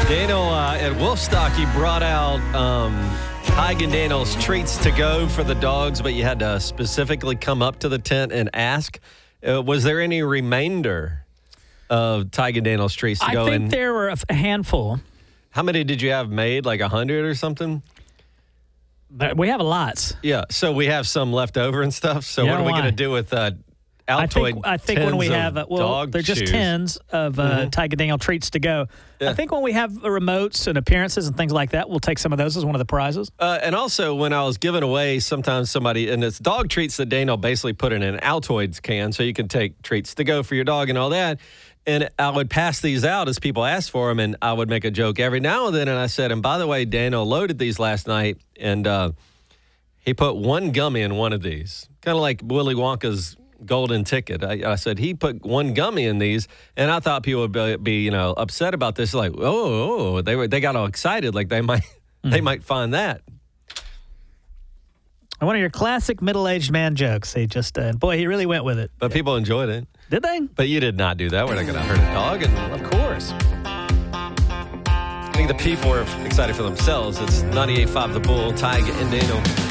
Daniel at Wolfstock, you brought out Tige and Daniel's treats to go for the dogs, but you had to specifically come up to the tent and ask. Was there any remainder of Tige and Daniel's treats to go? I think there were a handful. How many did you have made? Like 100 or something? But we have lots. Yeah, so we have some left over and stuff. So what are we going to do with Altoid? I think when we have they're just tins of Tige and Daniel treats to go. Yeah. I think when we have remotes and appearances and things like that, we'll take some of those as one of the prizes. And also, when I was giving away, sometimes somebody, and it's dog treats that Daniel basically put in an Altoids can, so you can take treats to go for your dog and all that. And I would pass these out as people asked for them, and I would make a joke every now and then. And I said, and by the way, Daniel loaded these last night, and he put one gummy in one of these, kind of like Willy Wonka's golden ticket. I said he put one gummy in these, and I thought people would be upset about this. Like, they got all excited, like they might find that. One of your classic middle-aged man jokes. He he really went with it. But people enjoyed it. Did they? But you did not do that. We're not going to hurt a dog, and of course. I think the people are excited for themselves. It's 98.5 The Bull, Tige and Daniel.